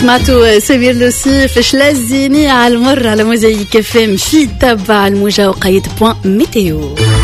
سمعتوا سمير لوسي في شلازيني على المر على موزايك فم في تبع الموجة وقيد بوان ميتيو.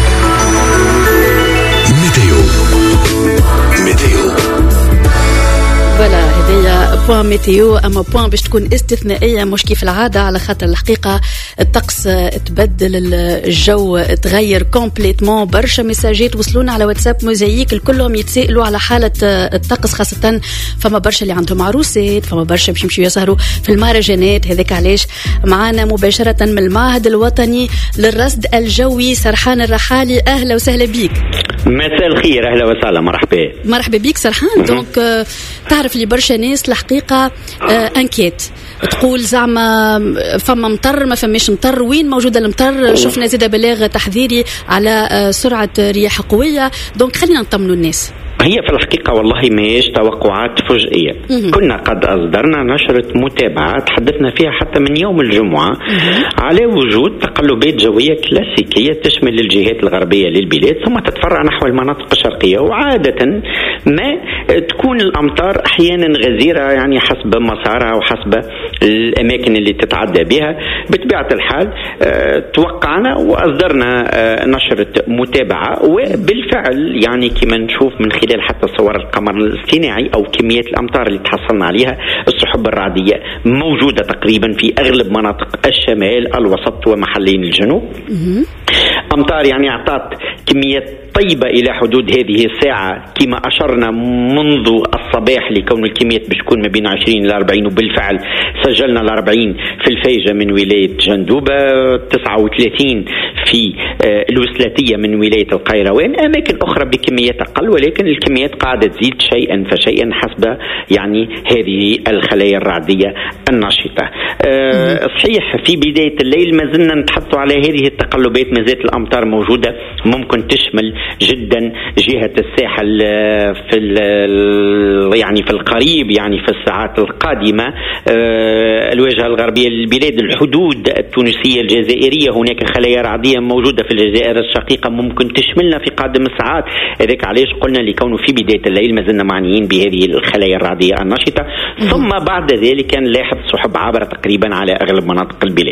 فوالا هذيا بوان ميتيو، اما بوان باش تكون استثنائيه مش كيف العاده، على خاطر الحقيقه الطقس تبدل، الجو تغير كومبليتمون. برشا مساجات وصلونا على واتساب موزايك الكلهم يتسائلوا على حاله الطقس، خاصه فما برشا اللي عندهم عروسات، فما برشا باش يمشيو يسهروا في المهرجانات. هذاك علاش معنا مباشره من المعهد الوطني للرصد الجوي سرحان الرحالي. اهلا وسهلا بيك. مساء الخير، اهلا وسهلا، مرحبا بيك سرحان. دونك تعرف لي برشا ناس الحقيقه انكيت تقول زعما فما مطر ما فماش مطر، وين موجود المطر؟ شفنا زيادة بلاغ تحذيري على سرعه رياح قويه. دونك خلينا نطمنوا الناس. هي في الحقيقة والله ماهيش توقعات فجئية. كنا قد أصدرنا نشرة متابعة تحدثنا فيها حتى من يوم الجمعة على وجود تقلبات جوية كلاسيكية تشمل الجهات الغربية للبلاد ثم تتفرع نحو المناطق الشرقية، وعادة ما تكون الأمطار أحيانا غزيرة يعني حسب مسارها وحسب الأماكن اللي تتعدى بها. بطبيعة الحال توقعنا وأصدرنا نشرة متابعة، وبالفعل يعني كما نشوف من خلال حتى صور القمر الاصطناعي أو كمية الأمطار اللي تحصلنا عليها، السحب الرعدية موجودة تقريبا في أغلب مناطق الشمال الوسط ومحلين الجنوب. أمطار يعني أعطت كمية طيبة إلى حدود هذه الساعة كما أشرنا منذ الصباح، لكون الكميات بتكون ما بين 20 إلى 40، وبالفعل سجلنا 40 في الفيجة من ولاية جندوبة، 39 في الوسلاتية من ولاية القيروان، أماكن أخرى بكميات أقل، ولكن الكميات قاعدة تزيد شيئا فشيئا حسب يعني هذه الخلايا الرعدية النشطة. صحيح في بداية الليل ما زلنا نتحدث على هذه التقلبات، ما زالت الأمطار موجودة، ممكن تشمل جدا جهة الساحل يعني في القريب، يعني في الساعات القادمة الواجهة الغربية للبلاد، الحدود التونسية الجزائرية، هناك خلايا رعدية موجودة في الجزائر الشقيقة ممكن تشملنا في قادم الساعات. هذاك علاش قلنا لكونه في بداية الليل ما زلنا معنيين بهذه الخلايا الرعدية النشطة، ثم بعد ذلك نلاحظ سحب عابرة تقريبا على أغلب مناطق البلاد.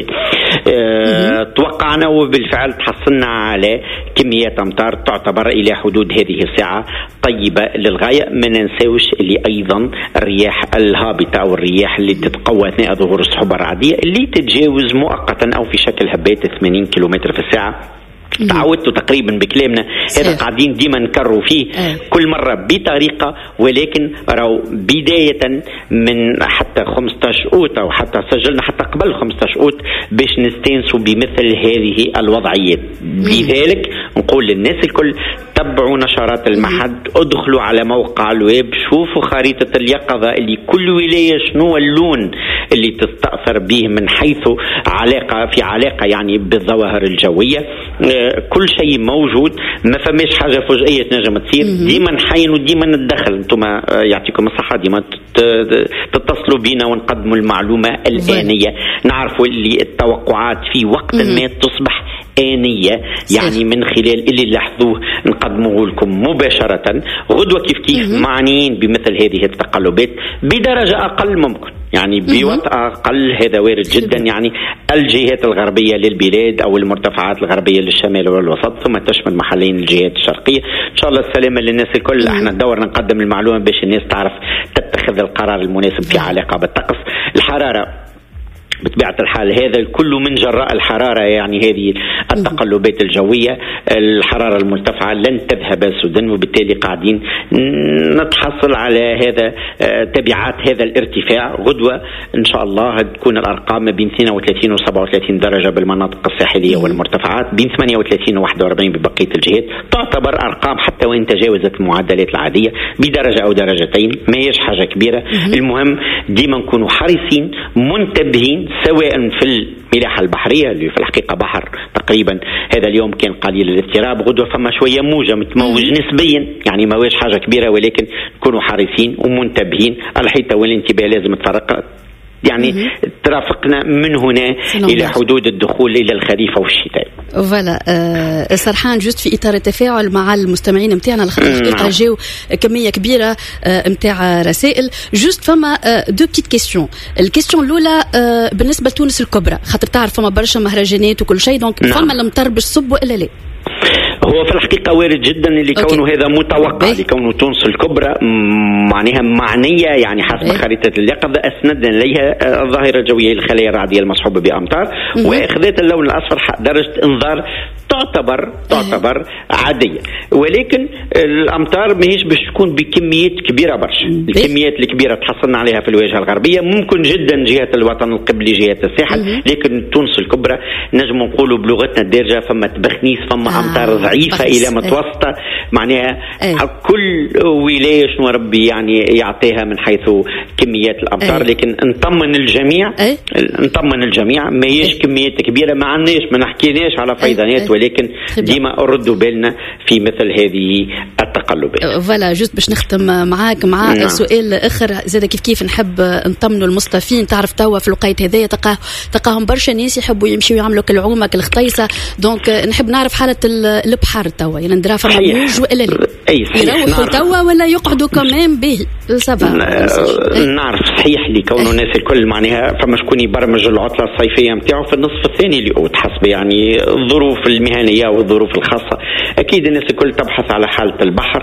توقعنا وبالفعل تحصلنا على كميات أمطار تعتبر إلى حدود هذه الساعة طيبة للغاية. ما ننساوش اللي أيضا الرياح الهابطة أو الرياح اللي تتقوى أثناء ظهور السحب الرعدية اللي تتجاوز مؤقتا أو في شكل هبات 80 كيلومتر في الساعة. تعودتوا تقريبا بكلامنا هذا قاعدين ديما نكرروا فيه كل مرة بطريقة، ولكن راهو بداية من حتى 15 أوت أو حتى سجلنا حتى قبل 15 أوت باش نستنسوا بمثل هذه الوضعيات. لذلك نقول للناس الكل تبعوا نشرات المعهد، ادخلوا على موقع الويب، شوفوا خريطة اليقظة اللي كل ولاية شنو اللون اللي تستأثر به من حيث علاقة يعني بالظواهر الجوية. كل شيء موجود، ما فماش حاجة فجائية تنجم تصير. ديما نحين وديما ندخل، انتم يعطيكم الصحة ديما تتصلوا بينا ونقدموا المعلومة الآنية. نعرفوا اللي التوقعات في وقت ما تصبح آنية، يعني من خلال اللي لاحظوه نقدموه لكم مباشرة. غدوة كيف معنيين بمثل هذه التقلبات بدرجة أقل ممكن، يعني بوقت أقل، هذا وارد جدا. يعني الجهات الغربية للبلاد أو المرتفعات الغربية للشمال والوسط، ثم تشمل محلين الجهات الشرقية. إن شاء الله السلامة للناس الكل. احنا ندور نقدم المعلومة باش الناس تعرف تتخذ القرار المناسب في علاقة بالطقس. الحرارة بطبيعة الحال هذا الكل من جراء الحرارة، يعني هذه التقلبات الجوية، الحرارة المرتفعة لن تذهب سدى، وبالتالي قاعدين نتحصل على هذا تبعات هذا الارتفاع. غدوة إن شاء الله تكون الأرقام بين 32 و 37 درجة بالمناطق الساحلية والمرتفعات، بين 38 و 41 ببقية الجهات. تعتبر أرقام حتى وإن تجاوزت المعدلات العادية بدرجة أو درجتين، ما هيش حاجة كبيرة. المهم ديما نكونوا حريصين منتبهين، سواء في الملاحة البحرية اللي في الحقيقة بحر تقريبا هذا اليوم كان قليل الاضطراب، غدوة فما شوية موجة متموج نسبيا، يعني ما هوش حاجة كبيرة، ولكن نكونوا حريصين ومنتبهين. الحيطة والانتباه لازم تفرق يعني ترافقنا من هنا إلى حدود الدخول إلى الخريف والشتاء. فوالا سرحان جوست في إطار التفاعل مع المستمعين متاعنا الحقيقة جاو كمية كبيرة متاع رسائل. جوست فما دو بتيت كيستيون. الكيستيون الأولى بالنسبة لتونس الكبرى، خاطر تعرف فما برشا مهرجانات وكل شيء، دونك فما المطر باش صبوا إلا لا؟ هو في الحقيقة وارد جدا اللي كونه هذا متوقع، لكونه تونس الكبرى معناها معنية يعني حسب خريطة اليقظة أسندنا إليها الظاهرة الجوية الخلايا الرعدية المصحوبة بأمطار وأخذت اللون الأصفر درجة إنذار تعتبر عادية، ولكن الأمطار ماهيش باش تكون بكميات كبيرة برشا. الكميات الكبيرة تحصلنا عليها في الواجهة الغربية، ممكن جدا جهة الوطن القبلي جهة الساحل، لكن تونس الكبرى نجم نقولوا بلغتنا الدارجة فما تبخنيس، فما أمطار ضعيفة إلى متوسطة، معناها كل ولاية شنو ربي يعني يعطيها من حيث كميات الأمطار، لكن نطمن الجميع ماهيش كميات كبيرة، ما عندناش ما نحكيناش على فيضانات، ولكن ديما ردوا بالنا في مثل هذه التقلبات. فوالا جوست باش نختم معاك مع سؤال اخر زاد كيف نحب نطمنوا المصطفين. تعرف توا في الوقت هذايا تلقاهم برشا ناس يحبوا يمشيوا يعملوا كالعومه كالخطيسه، دونك نحب نعرف حاله البحر توا يعني ندرا فما موج والا لا يروحوا توا ولا يقعدوا كمان به صباح. نعرف صحيح اللي كونه الناس الكل معناها فما شكون يبرمج العطله الصيفيه نتاعو في النصف الثاني اللي حسب يعني الظروف المهنيه والظروف الخاصه. اكيد الناس الكل تبحث على حاله البحر،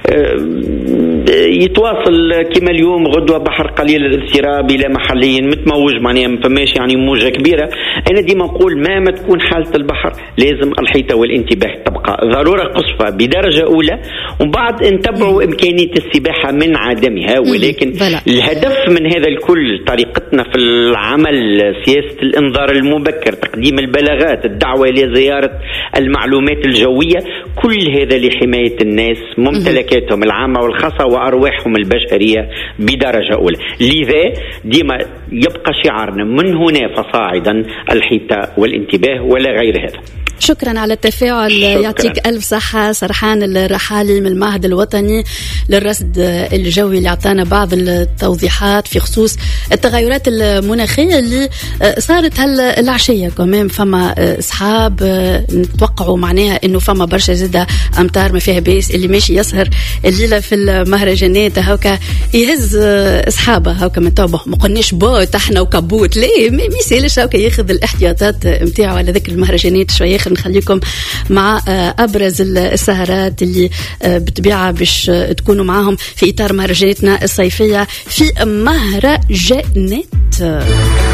يتواصل كما اليوم غدوه بحر قليل الاضطراب الى محليا متموج معناها ما فماش يعني موجه كبيره. انا ديما نقول ما تكون حاله البحر لازم الحيطه والانتباه تبقى ضروره قصوى بدرجه اولى، ومن بعد نتبعوا امكانيه السباحه من عدمها. ولكن الهدف من هذا الكل طريقتنا في العمل سياسه الانذار المبكر، تقديم البلاغات، الدعوه الى زياره المعلومات الجويه، كل هذا لحمايه الناس ممتلكاتهم العامه والخاصه وارواحهم البشريه بدرجه اولى. لذا ديما يبقى شعارنا من هنا فصاعدا الحيطه والانتباه ولا غير هذا. شكرا على التفاعل. يعطيك ألف صحة سرحان الرحالي من المعهد الوطني للرصد الجوي اللي أعطانا بعض التوضيحات في خصوص التغيرات المناخية اللي صارت هالعشية. كمان فما أصحاب نتوقعوا معناها إنه فما برشا زادة أمطار ما فيها بيس، اللي ماشي يسهر الليلة في المهرجانات هاوكا يهز أصحابه هاوكا من توبه ما قلناش بوت احنا وكبوت ليه ما يسالش هاوكا ياخذ الاحتياطات متاعه على ذكر المهرجانات شوية. نخليكم مع أبرز السهرات اللي بتبيعها باش تكونوا معاهم في إطار مهرجاناتنا الصيفية في مهرجانات.